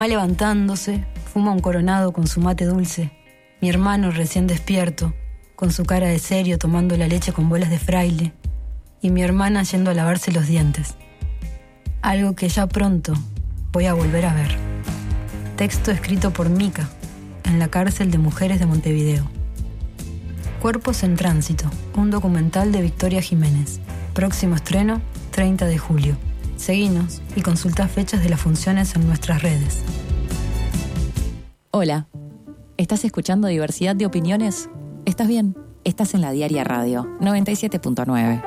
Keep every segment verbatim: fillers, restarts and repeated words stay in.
Va levantándose, fuma un coronado con su mate dulce. Mi hermano recién despierto, con su cara de serio tomando la leche con bolas de fraile. Y mi hermana yendo a lavarse los dientes. Algo que ya pronto voy a volver a ver. Texto escrito por Mica, en la cárcel de mujeres de Montevideo. Cuerpos en tránsito, un documental de Victoria Jiménez. Próximo estreno, treinta de julio. Seguinos y consultá fechas de las funciones en nuestras redes. Hola, ¿estás escuchando Diversidad de Opiniones? ¿Estás bien? Estás en La Diaria Radio, noventa y siete punto nueve.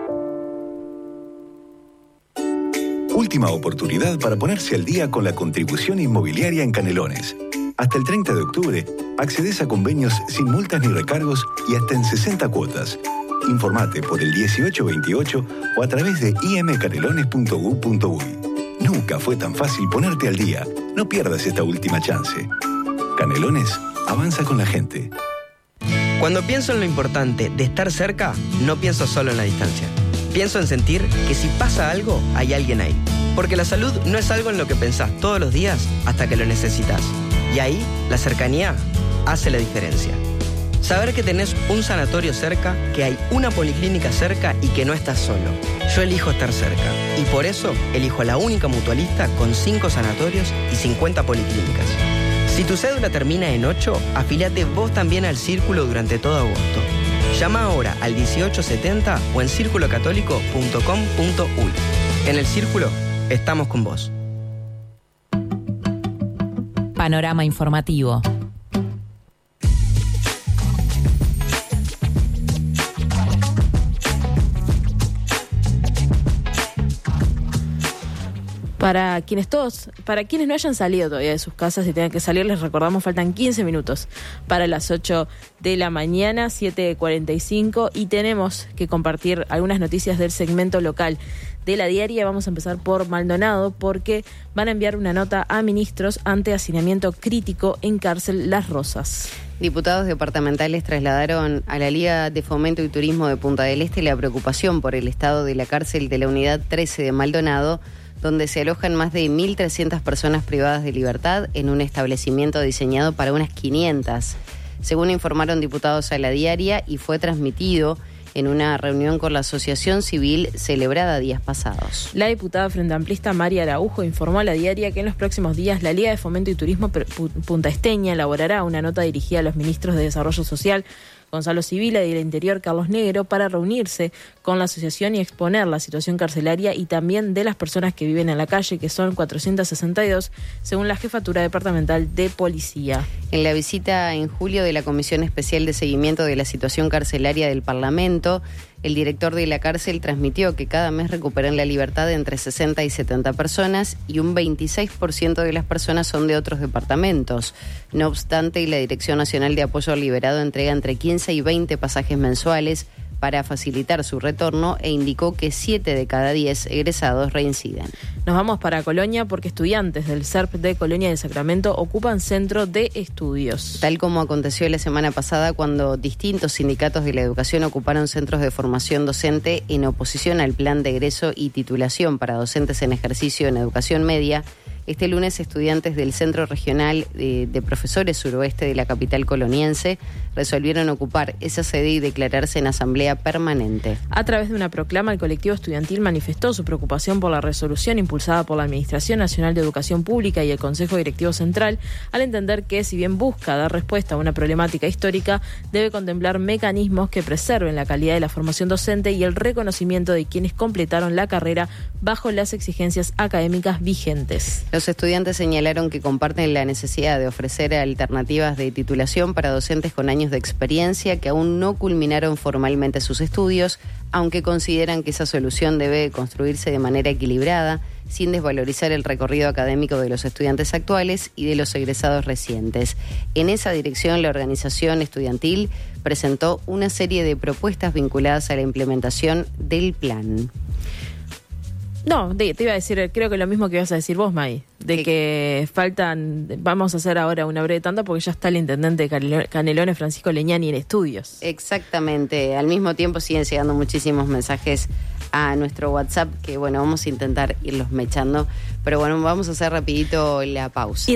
Última oportunidad para ponerse al día con la contribución inmobiliaria en Canelones. Hasta el treinta de octubre, accedes a convenios sin multas ni recargos y hasta en sesenta cuotas. Informate por el dieciocho veintiocho o a través de i m canelones punto u punto u y. Nunca fue tan fácil ponerte al día. No pierdas esta última chance. Canelones avanza con la gente. Cuando pienso en lo importante de estar cerca, no pienso solo en la distancia. Pienso en sentir que si pasa algo, hay alguien ahí. Porque la salud no es algo en lo que pensás todos los días hasta que lo necesitas. Y ahí, la cercanía hace la diferencia. Saber que tenés un sanatorio cerca, que hay una policlínica cerca y que no estás solo. Yo elijo estar cerca. Y por eso elijo la única mutualista con cinco sanatorios y cincuenta policlínicas. Si tu cédula termina en ocho, afíliate vos también al Círculo durante todo agosto. Llama ahora al dieciocho setenta o en círculo católico punto com punto u y. En el Círculo, estamos con vos. Panorama informativo. Para quienes todos, para quienes no hayan salido todavía de sus casas y tengan que salir, les recordamos, faltan quince minutos para las ocho de la mañana, siete cuarenta y cinco, y tenemos que compartir algunas noticias del segmento local de La Diaria. Vamos a empezar por Maldonado, porque van a enviar una nota a ministros ante hacinamiento crítico en cárcel Las Rosas. Diputados departamentales trasladaron a la Liga de Fomento y Turismo de Punta del Este la preocupación por el estado de la cárcel de la Unidad trece de Maldonado, donde se alojan más de mil trescientas personas privadas de libertad en un establecimiento diseñado para unas quinientas. Según informaron diputados a La Diaria, y fue transmitido en una reunión con la Asociación Civil celebrada días pasados. La diputada Frente Amplista María Araujo informó a La Diaria que en los próximos días la Liga de Fomento y Turismo Puntaesteña elaborará una nota dirigida a los ministros de Desarrollo Social, Gonzalo Civila, y del Interior, Carlos Negro, para reunirse con la asociación y exponer la situación carcelaria y también de las personas que viven en la calle, que son cuatrocientos sesenta y dos, según la Jefatura Departamental de Policía. En la visita en julio de la Comisión Especial de Seguimiento de la Situación Carcelaria del Parlamento, el director de la cárcel transmitió que cada mes recuperan la libertad entre sesenta y setenta personas y un veintiséis por ciento de las personas son de otros departamentos. No obstante, la Dirección Nacional de Apoyo al Liberado entrega entre quince y veinte pasajes mensuales para facilitar su retorno e indicó que siete de cada diez egresados reinciden. Nos vamos para Colonia, porque estudiantes del C E R P de Colonia del Sacramento ocupan centro de estudios. Tal como aconteció la semana pasada, cuando distintos sindicatos de la educación ocuparon centros de formación docente en oposición al plan de egreso y titulación para docentes en ejercicio en educación media, este lunes estudiantes del Centro Regional de, de Profesores Suroeste de la capital coloniense resolvieron ocupar esa sede y declararse en asamblea permanente. A través de una proclama, el colectivo estudiantil manifestó su preocupación por la resolución impulsada por la Administración Nacional de Educación Pública y el Consejo Directivo Central, al entender que, si bien busca dar respuesta a una problemática histórica, debe contemplar mecanismos que preserven la calidad de la formación docente y el reconocimiento de quienes completaron la carrera bajo las exigencias académicas vigentes. Los estudiantes señalaron que comparten la necesidad de ofrecer alternativas de titulación para docentes con años de experiencia que aún no culminaron formalmente sus estudios, aunque consideran que esa solución debe construirse de manera equilibrada, sin desvalorizar el recorrido académico de los estudiantes actuales y de los egresados recientes. En esa dirección, la organización estudiantil presentó una serie de propuestas vinculadas a la implementación del plan. No, te, te iba a decir, creo que lo mismo que ibas a decir vos, May, de que faltan, vamos a hacer ahora una breve tanda porque ya está el intendente de Canelones, Francisco Leñani, en estudios. Exactamente, al mismo tiempo siguen llegando muchísimos mensajes a nuestro WhatsApp, que bueno, vamos a intentar irlos mechando, pero bueno, vamos a hacer rapidito la pausa.